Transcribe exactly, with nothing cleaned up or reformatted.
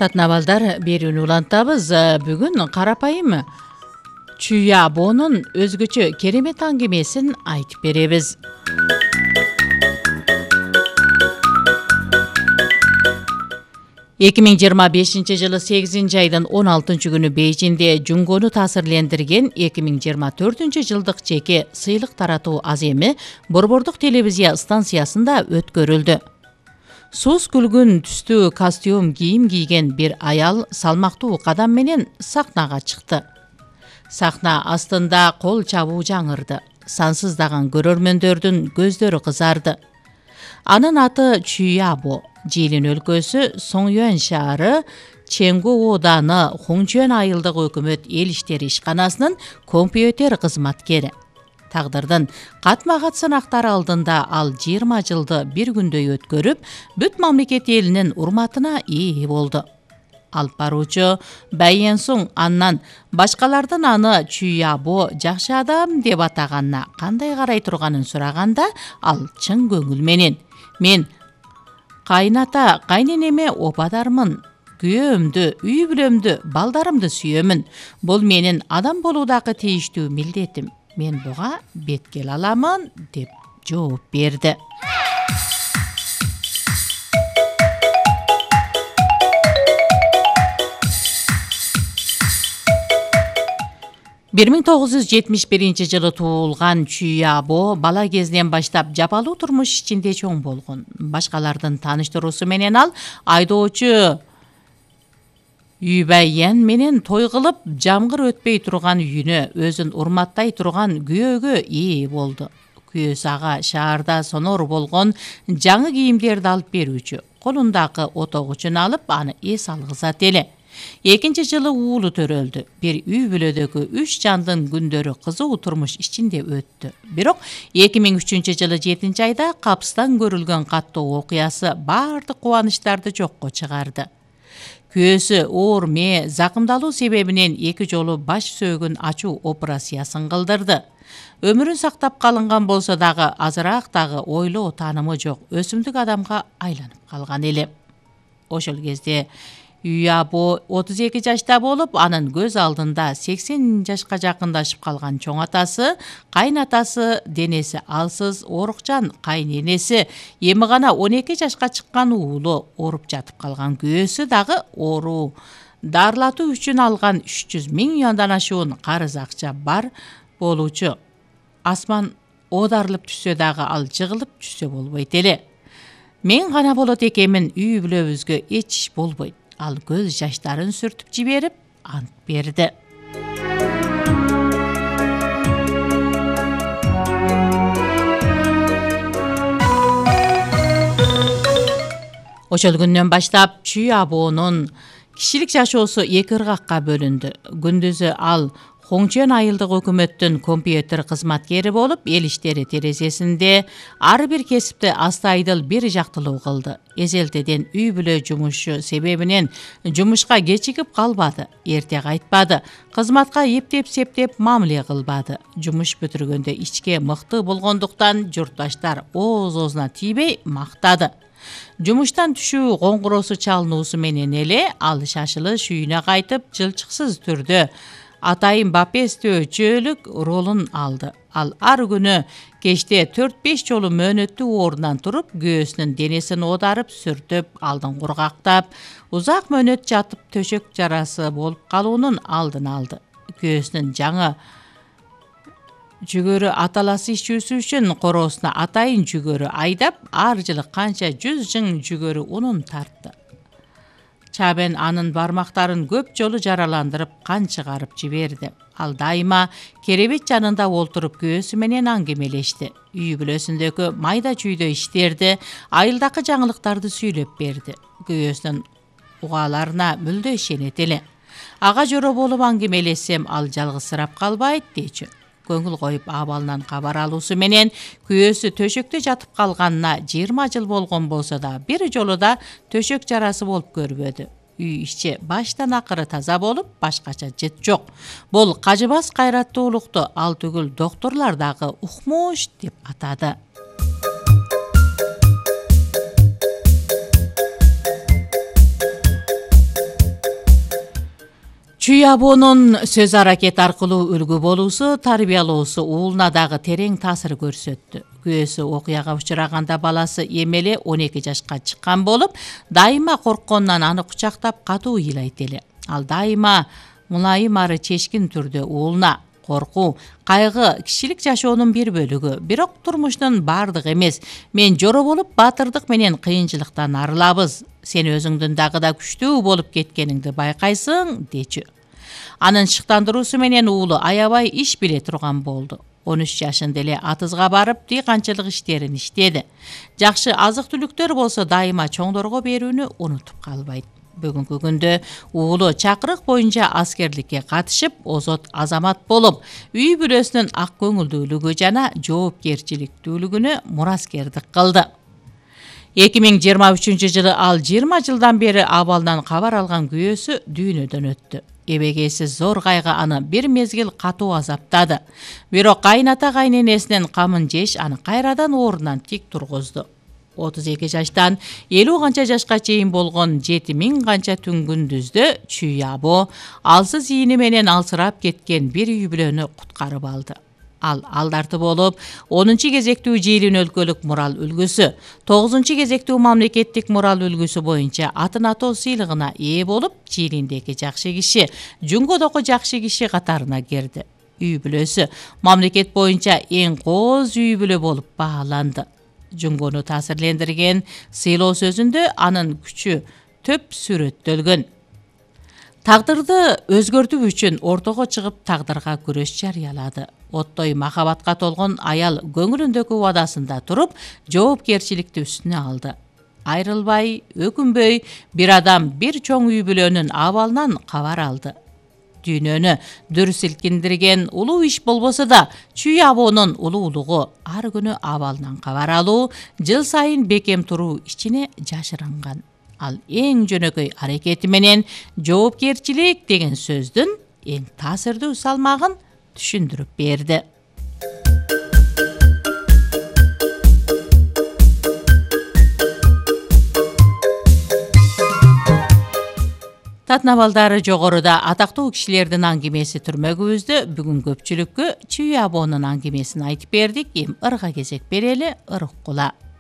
Татнабалдар берүүнү улантабыз. Бүгүн карапайым Чүйа Бонун өзгөчө керемет аңгемесин айтып беребиз. эки миң жыйырма бешинчи жылы сегизинчи айдын он алтынчы күнү Бейжинде Жунгону таасирлендирген эки миң жыйырма төртүнчү жылдык жеке сыйлык таратуу аземи Борбордук телевизия станциясында өткөрүлдү. Сус күлгүн түстүү костюм кийим кийген бир аял салмактуу кадам менен сахнага чыкты. Сахна астында кол чабуу жаңырды. Сансыздаган көрөрмөндөрдүн көздөрү кызарды. Анын аты Чүйа Бо. Жилин өлкөсү Соңюан шаары Ченгу ооданы Хуңчуан айылдык өкмөт эл иштери ишканасынын компьютер кызматкери. Тагдырдын катма-кат сынактары алдында ал жыйырма жылды бир күндөй өткөрүп, бүт мамлекет элинин урматына ээ болду. Алып баруучу Бэйен Суң андан башкалардын аны Чүйа Бо жакшы адам деп атаганына кандай карай турганын сураганда, ал чын көңүл менен: "Мен кайната, кайненеме опадармын. Күйөөмдү, үй бүлөмдү, балдарымды сүйөмүн. Бул менин адам болуудагы тийиштүү милдетим. Мен буга бет келе аламын" деп жооп берди. бир миң тогуз жүз жетимиш биринчи жылы туулган Чүйа Бо бала кезинен баштап жапалуу турмуш ичинде чоң болгон. Башкалардын тааныштыруусу менен ал айдоочу Юбэйен менен той кылып, жамгыр өтпөй турган үйүнө, өзүн урматтай турган күйөөгө ээ болду. Күйөөсү ага шаарда сонор болгон жаңы кийимдерди алып берүүчү. Колундагы отогучун алып, аны эс алгызат эле. Экинчи жылы уулу төрөлдү. Бир үй бүлөдөгү үч жандын күндөрү кызуу турмуш ичинде өттү. Бирок эки миң үчүнчү жылы жетинчи айда капыстан көрүлгөн каттуу окуясы бардык кубанычтарды жокко чыгарды. Күйөөсү оор мээ закымдалуу себебинен эки жолу баш сөөгүн ачуу операциясын кылдырды. Өмүрүн сактап калынган болсо дагы азыраак дагы ойлоо таанымы жок өсүмдүк адамга айланып калган эле. Ошол кезде Чүйа Бо отуз эки жашта болуп, анын көз алдында сексен жашка жакындашып калган чоң атасы, кайнатасы, денеси алсыз, оорукчан кайненеси, эми гана он эки жашка чыккан уулу, ооруп жатып калган күйөөсү дагы оору дарылатуу үчүн алган үч жүз миң юандан ашуун карыз акча бар болуучу. Асман оодарылып түшсө дагы ал жыгылып түшсө болбойт эле. Мен гана болот экенмин, үй бүлөбүзгө эч иш болбойт. Ал көз жаштарын сүртүп жиберип, ант берди. Ошол күндөн баштап Чүйа Бонун кишилик жашоосу эки ыргакка бөлүндү. Күндүзү ал Хуңчуан айылдык өкмөттүн компьютер кызматкери болуп, эл иштери терезесинде ар бир кесипти астайдыл бир жактылуу кылды. Эзелтеден үй бүлө жумушу себебинен жумушка кечигип калбады, эрте кайтпады, кызматка эптеп-септеп мамиле кылбады. Жумуш бүтүргөндө ичке мыкты болгондуктан журтташтар ооз-оозуна тийбей мактады. Жумуштан түшүү коңгуроосу чалынуусу менен эле ал шашылыш үйүнө кайтып, жылчыксыз түрдө атайын бапестөө чөөлүк ролун алды. Ал ар күнү кечте төрт беш жолу мөөнөттүү ордунан туруп, күйөөсүнүн денесин оодарып, сүртүп, алдын кургактап, узак мөөнөт жатып төшөк жарасы болуп калуунун алдын алды. Күйөөсүнүн жаңы жүгөрү аталасы ичүүсү үчүн короосуна атайын жүгөрү айдап, ар жылы канча жүз жың жүгөрү унун тартты. Чабен анын бармактарын көп жолу жараландырып, кан чыгарып жиберди. Ал дайыма керебет жанында олтуруп күйөөсү менен аңгемелешти. Үй бүлөсүндөгү майда чүйдө иштерди, айылдагы жаңылыктарды сүйлөп берди. Күйөөсүнүн угааларына мүлдө ишенет эле. Ага жора болуп аңгемелесем, ал жалгызсырап калбайт дечү. Көңүл коюп абалынан кабар алуусу менен күйөөсү төшөктө жатып калганына жыйырма жыл болгон болсо да, бир жолу да төшөк жарасы болуп көрбөдү. Үй ичи баштан акыры таза болуп, башкача жыт жок. Бул кажыбас кайраттуулукту ал түгүл докторлор дагы укмуш деп атады. Чүй абонун сөз аракет аркылуу үлгү болуусу, тарбиялоосу уулуна дагы терең таасир көрсөттү. Күйөөсү окуяга учураганда баласы эми эле он эки жашка чыккан болуп, дайыма коркконунан аны кучактап катуу ыйлайт эле. Ал дайыма мулайым ары чечкин түрдө уулуна коркуу, кайгы кишилик жашоонун бир бөлүгү, бирок турмуштун бардыгы эмес. Мен жоро болуп, баатырдык менен кыйынчылыктан арылабыз. Сен өзүңдүн дагы да күчтүү болуп кеткениңди байкайсың, дечү. Анын шыктандыруусу менен уулу аябай иш биле турган болду. он үч жашында эле атызга барып, дыйканчылык иштерин иштеди. Жакшы азык-түлүктөр болсо дайыма чоңдорго берүүнү унутуп калбайт. Бүгүнкү күндө уулу чакырык боюнча аскерликке катышып, озот азамат болуп, үй бүлөсүнүн ак көңүлдүүлүгү жана жоопкерчиликтүүлүгүнө мураскердик кылды. эки миң жыйырма үчүнчү жылы ал жыйырма жылдан бери абалдан кабар алган күйөөсү дүйнөдөн өттү. Эбегейси зор кайгы аны бир мезгил катуу азаптады. Бирок кайната кайненесинин камын жеш аны кайрадан ордунан тик тургузду. отуз эки жаштан элүү канча жашка чейин болгон жети миң канча түн күндүздө Чүй або алсыз ийини менен алсырап кеткен бир үй бүлөнү куткарып алды. Ал алдарты болуп, онунчу кезектүү Жээлин өлкөлүк мурал үлгүсү, тогузунчу кезектүү мамлекеттик мурал үлгүсү боюнча атын атоо сыйлыгына ээ болуп, Жээлиндеги жакшы киши, Жүнгөдөгү жакшы киши катарына кирди. Үй бүлөсү мамлекет боюнча эң кооз үй бүлө болуп бааланды. Жүнгөнү таасирлендирген сыйлоо сөзүндө анын күчү төп сүрөттөлгөн. Тагдырды өзгөртүү үчүн ортого чыгып тагдырга күрөш жарыялады. Оттой махабатка толгон аял көңүлүндөгү убадасында туруп, жоопкерчиликти үстүнө алды. Айрылбай, өкүнбөй, бир адам бир чоң үй бүлөнүн абалынан кабар алды. Дүйнөнү дүр силкиндирген улуу иш болбосо да, Чүй абонун улуулугу ар күнү абалынан кабар алуу, жыл сайын бекем туруу ичине жашыранган. Ал эң жөнөкөй аракети менен жоопкерчилик деген сөздүн эң таасирдүү салмагын түшүндүрүп берди. Татнабалдары жогоруда атактуу кишилердин аңгемеси түрмөгүбүздө бүгүн көпчүлүккө Чүй абонун аңгемесин айтып бердик. Эми ырга кезек берели, ыр уккула.